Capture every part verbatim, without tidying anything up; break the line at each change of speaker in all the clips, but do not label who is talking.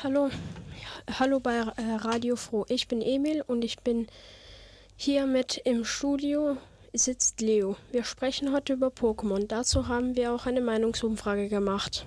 Hallo, hallo bei äh, Radio Froh. Ich bin Emil und ich bin hier mit im Studio sitzt Leo. Wir sprechen heute über Pokémon. Dazu haben wir auch eine Meinungsumfrage gemacht.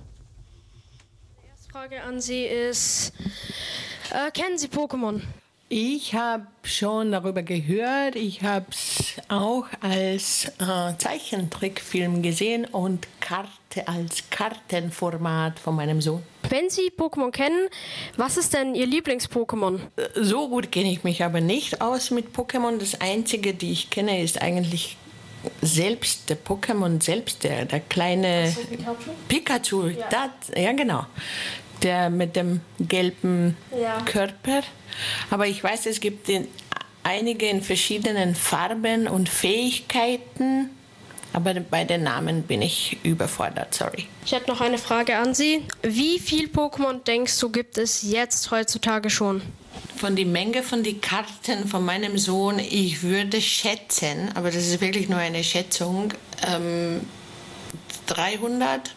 Die erste Frage an Sie ist, äh, kennen Sie Pokémon?
Ich habe schon darüber gehört. Ich habe es auch als äh, Zeichentrickfilm gesehen und Karte als Kartenformat von meinem Sohn.
Wenn Sie Pokémon kennen, was ist denn Ihr Lieblings-Pokémon?
So gut kenne ich mich aber nicht aus mit Pokémon. Das Einzige, die ich kenne, ist eigentlich selbst der Pokémon selbst, der, der kleine
Also Pikachu.
Pikachu.
Ja.
Das, ja, genau. Der mit dem gelben
Ja.
Körper. Aber ich weiß, es gibt in, einige in verschiedenen Farben und Fähigkeiten. Aber bei den Namen bin ich überfordert, sorry.
Ich hätte noch eine Frage an Sie. Wie viel Pokémon denkst du, gibt es jetzt heutzutage schon?
Von der Menge von den Karten von meinem Sohn, ich würde schätzen, aber das ist wirklich nur eine Schätzung, ähm, dreihundert.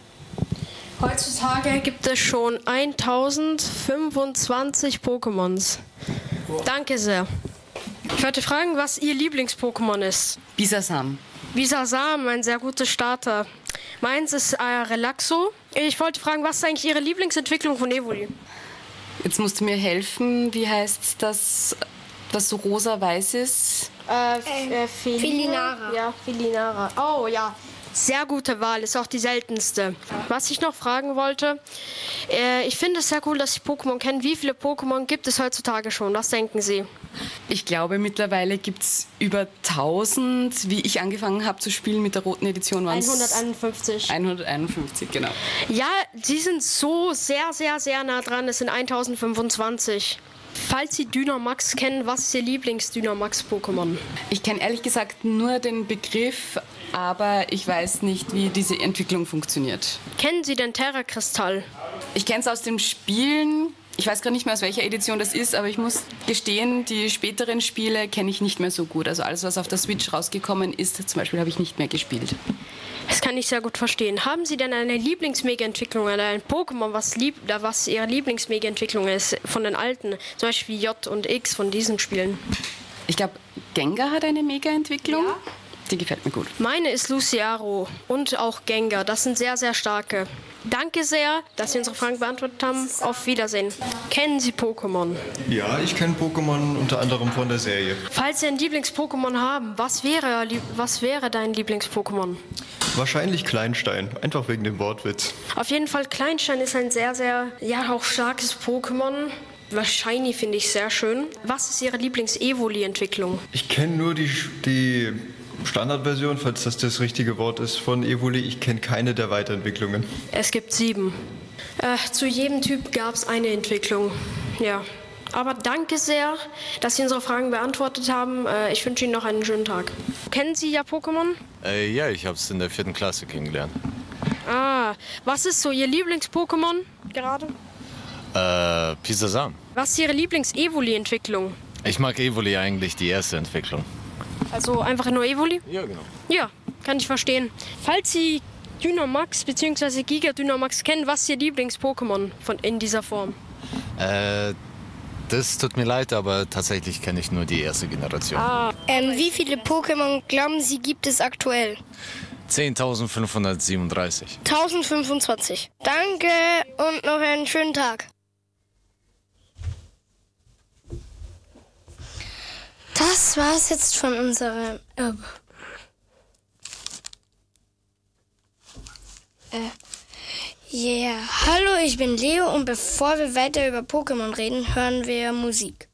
Heutzutage gibt es schon tausendfünfundzwanzig Pokémons.
Wow.
Danke sehr. Ich wollte fragen, was Ihr Lieblings-Pokémon ist.
Bisasam.
Bisasam, ein sehr guter Starter. Meins ist äh, Relaxo. Ich wollte fragen, was ist eigentlich Ihre Lieblingsentwicklung von Evoli?
Jetzt musst du mir helfen. Wie heißt das, was so rosa-weiß ist?
Äh, äh,
Felinara.
Ja, Felinara. Oh ja, sehr gute Wahl, ist auch die seltenste. Was ich noch fragen wollte, äh, ich finde es sehr cool, dass Sie Pokémon kennen. Wie viele Pokémon gibt es heutzutage schon? Was denken Sie?
Ich glaube, mittlerweile gibt es über tausend. Wie ich angefangen habe zu spielen mit der roten Edition, waren es
hunderteinundfünfzig.
hunderteinundfünfzig, genau.
Ja, Sie sind so sehr, sehr, sehr nah dran. Es sind tausendfünfundzwanzig. Falls Sie Dynamax kennen, was ist Ihr Lieblings-Dynamax-Pokémon?
Ich kenne ehrlich gesagt nur den Begriff, aber ich weiß nicht, wie diese Entwicklung funktioniert.
Kennen Sie den Terra-Kristall?
Ich kenne es aus dem Spielen. Ich weiß gar nicht mehr, aus welcher Edition das ist, aber ich muss gestehen, die späteren Spiele kenne ich nicht mehr so gut. Also alles, was auf der Switch rausgekommen ist, zum Beispiel, habe ich nicht mehr gespielt.
Das kann ich sehr gut verstehen. Haben Sie denn eine Lieblings-Mega-Entwicklung oder ein Pokémon, was, lieb, was Ihre Lieblings-Mega-Entwicklung ist von den alten? Zum Beispiel J und X von diesen Spielen.
Ich glaube, Gengar hat eine Mega-Entwicklung.
Ja.
Die gefällt mir gut.
Meine ist Luciaro und auch Gengar. Das sind sehr, sehr starke. Danke sehr, dass Sie unsere Fragen beantwortet haben. Auf Wiedersehen. Kennen Sie Pokémon?
Ja, ich kenne Pokémon unter anderem von der Serie.
Falls Sie ein Lieblings-Pokémon haben, was wäre, was wäre dein Lieblings-Pokémon?
Wahrscheinlich Kleinstein, einfach wegen dem Wortwitz.
Auf jeden Fall, Kleinstein ist ein sehr, sehr, ja, auch starkes Pokémon. Wahrscheinlich finde ich sehr schön. Was ist Ihre Lieblings-Evoli-Entwicklung?
Ich kenne nur die, die Standardversion, falls das das richtige Wort ist, von Evoli. Ich kenne keine der Weiterentwicklungen.
Es gibt sieben. Äh, zu jedem Typ gab es eine Entwicklung. Ja. Aber danke sehr, dass Sie unsere Fragen beantwortet haben. Äh, ich wünsche Ihnen noch einen schönen Tag. Kennen Sie ja Pokémon?
Äh, ja, ich habe es in der vierten Klasse kennengelernt.
Ah, was ist so Ihr Lieblings-Pokémon gerade?
Äh, Bisasam.
Was ist Ihre Lieblings-Evoli-Entwicklung?
Ich mag Evoli eigentlich, die erste Entwicklung.
Also einfach nur Evoli?
Ja, genau.
Ja, kann ich verstehen. Falls Sie Dynamax bzw. Giga Dynamax kennen, was ist Ihr Lieblings-Pokémon von in dieser Form?
Äh, das tut mir leid, aber tatsächlich kenne ich nur die erste Generation.
Ah,
Ähm, wie viele Pokémon glauben Sie gibt es aktuell?
zehntausendfünfhundertsiebenunddreißig.
tausendfünfundzwanzig. Danke und noch einen schönen Tag. Das war's jetzt von unserem... Äh, äh, yeah. Hallo, ich bin Leo und bevor wir weiter über Pokémon reden, hören wir Musik.